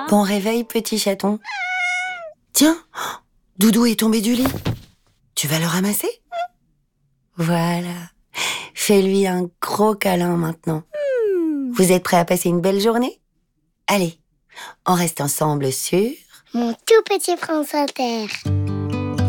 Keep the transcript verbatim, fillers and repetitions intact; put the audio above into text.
Bon réveil, petit chaton. Tiens, Doudou est tombé du lit. Tu vas le ramasser? Voilà. Fais-lui un gros câlin maintenant. Vous êtes prêts à passer une belle journée? Allez, on reste ensemble sur... Mon tout petit France Inter.